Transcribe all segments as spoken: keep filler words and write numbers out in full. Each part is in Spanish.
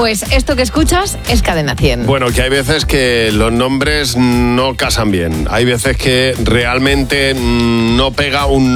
Pues esto que escuchas es Cadena cien. Bueno, que hay veces que los nombres no casan bien. Hay veces que realmente no pega un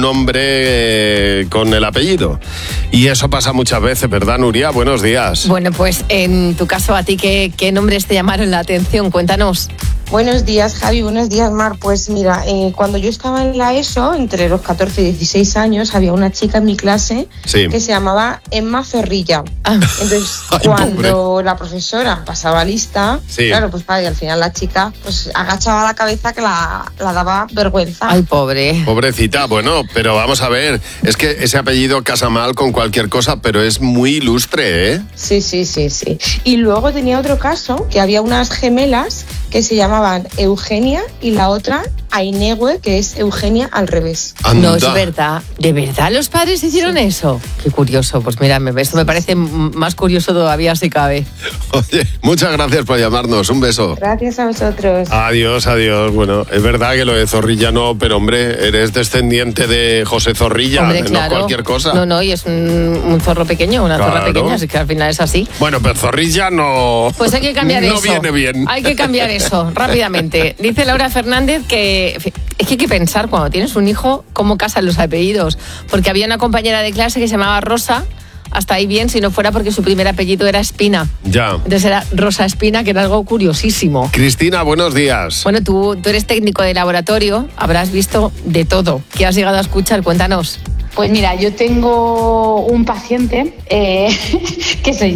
nombre con el apellido. Y eso pasa muchas veces, ¿verdad, Nuria? Buenos días. Bueno, pues en tu caso, ¿a ti qué, qué nombres te llamaron la atención? Cuéntanos. Buenos días, Javi. Buenos días, Mar. Pues mira, eh, cuando yo estaba en la ESO, entre los catorce y dieciséis años, había una chica en mi clase sí. que se llamaba Emma Zorrilla. Ah. Entonces, Ay, cuando pobre. la profesora pasaba lista, sí. claro, pues padre, al final la chica pues agachaba la cabeza que la, la daba vergüenza. Ay, pobre. Pobrecita, bueno, pero vamos a ver, es que ese apellido casa mal con cualquier cosa, pero es muy ilustre, ¿eh? Sí, sí, sí, sí. Y luego tenía otro caso, que había unas gemelas que se llamaban Eugenia y la otra Ainehue, que es Eugenia al revés. Anda. No es verdad. ¿De verdad los padres hicieron sí. eso? Qué curioso. Pues mira, esto me parece más curioso todavía si cabe. Oye, muchas gracias por llamarnos. Un beso. Gracias a vosotros. Adiós, adiós. Bueno, es verdad que lo de Zorrilla no, pero hombre, eres descendiente de José Zorrilla, hombre, no claro. cualquier cosa. No, no, y es un, un zorro pequeño, una claro. zorra pequeña, así que al final es así. Bueno, pero Zorrilla no... Pues hay que cambiar no eso. No viene bien. Hay que cambiar eso, rápidamente. Dice Laura Fernández que es que hay que pensar cuando tienes un hijo cómo casan los apellidos, porque había una compañera de clase que se llamaba Rosa, hasta ahí bien, si no fuera porque su primer apellido era Espina. Ya. Entonces era Rosa Espina, que era algo curiosísimo. Cristina, buenos días. Bueno, tú, tú eres técnico de laboratorio, habrás visto de todo. ¿Qué has llegado a escuchar? Cuéntanos. Pues mira, yo tengo un paciente eh, que se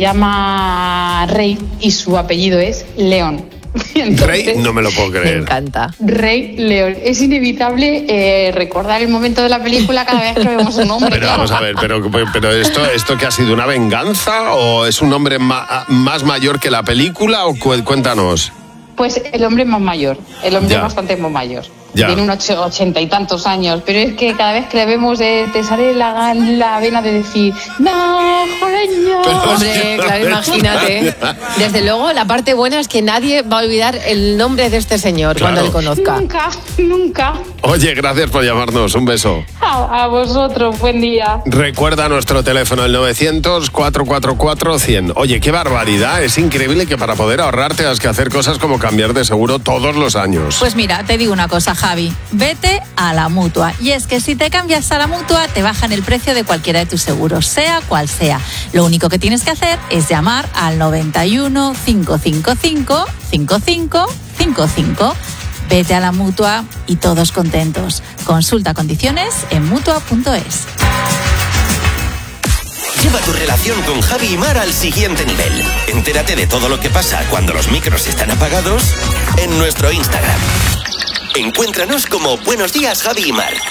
llama Rey y su apellido es León. Entonces, Rey, no me lo puedo creer. Me encanta. Rey León. Es inevitable eh, recordar el momento de la película cada vez que vemos un nombre. Pero vamos a ver, pero, pero esto, ¿esto qué ha sido? ¿Una venganza o es un hombre ma- más mayor que la película? O cu- cuéntanos. Pues el hombre es más mayor, el hombre ya. es bastante más mayor. Ya. Tiene unos ochenta y tantos años, pero es que cada vez que le vemos eh, te sale la, la vena de decir ¡no, joreño! Hombre, claro, imagínate. Desde luego, la parte buena es que nadie va a olvidar el nombre de este señor claro. cuando le conozca. Nunca, nunca. Oye, gracias por llamarnos, un beso. A, a vosotros, buen día. Recuerda nuestro teléfono, el novecientos, cuatrocientos cuarenta y cuatro, cien. Oye, qué barbaridad, es increíble que para poder ahorrar tengas que hacer cosas como cambiar de seguro todos los años. Pues mira, te digo una cosa, Javi, vete a la Mutua. Y es que si te cambias a la Mutua, te bajan el precio de cualquiera de tus seguros, sea cual sea. Lo único que tienes que hacer es llamar al noventa y uno, cinco cinco cinco, cinco cinco cinco cinco. Vete a la Mutua y todos contentos. Consulta condiciones en mutua punto es. Lleva tu relación con Javi y Mar al siguiente nivel. Entérate de todo lo que pasa cuando los micros están apagados en nuestro Instagram. Encuéntranos como Buenos Días, Javi y Mar.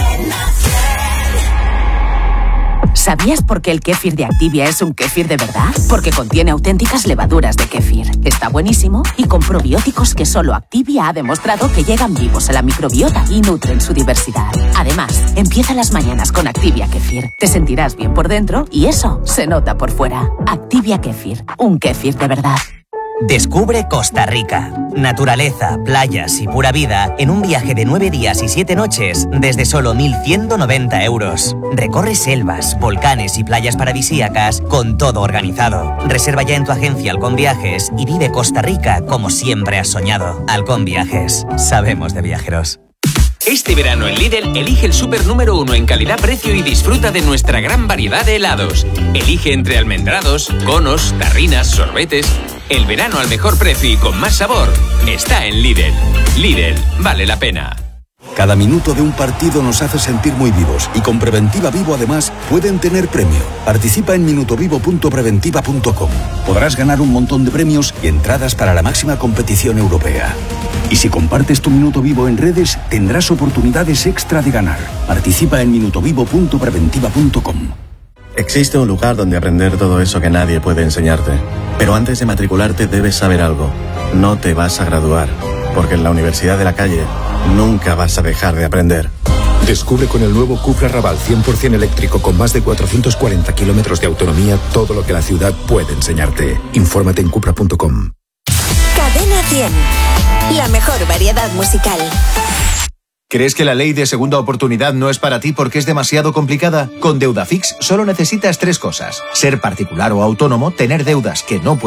¿Sabías por qué el kéfir de Activia es un kéfir de verdad? Porque contiene auténticas levaduras de kéfir. Está buenísimo y con probióticos que solo Activia ha demostrado que llegan vivos a la microbiota y nutren su diversidad. Además, empieza las mañanas con Activia Kéfir. Te sentirás bien por dentro y eso se nota por fuera. Activia Kéfir, un kéfir de verdad. Descubre Costa Rica. Naturaleza, playas y pura vida en un viaje de nueve días y siete noches desde solo mil ciento noventa euros. Recorre selvas, volcanes y playas paradisíacas con todo organizado. Reserva ya en tu agencia Halcón Viajes y vive Costa Rica como siempre has soñado. Halcón Viajes. Sabemos de viajeros. Este verano en Lidl, elige el súper número uno en calidad-precio y disfruta de nuestra gran variedad de helados. Elige entre almendrados, conos, tarrinas, sorbetes. El verano al mejor precio y con más sabor está en Lidl. Lidl, vale la pena. Cada minuto de un partido nos hace sentir muy vivos y con Preventiva Vivo además pueden tener premio. Participa en minutovivo punto preventiva punto com. Podrás ganar un montón de premios y entradas para la máxima competición europea. Y si compartes tu minuto vivo en redes, tendrás oportunidades extra de ganar. Participa en minutovivo punto preventiva punto com. Existe un lugar donde aprender todo eso que nadie puede enseñarte. Pero antes de matricularte debes saber algo. No te vas a graduar, porque en la Universidad de la Calle nunca vas a dejar de aprender. Descubre con el nuevo Cupra Raval cien por ciento eléctrico con más de cuatrocientos cuarenta kilómetros de autonomía todo lo que la ciudad puede enseñarte. Infórmate en cupra punto com. Cadena cien. La mejor variedad musical. ¿Crees que la ley de segunda oportunidad no es para ti porque es demasiado complicada? Con Deudafix solo necesitas tres cosas: ser particular o autónomo, tener deudas que no puedes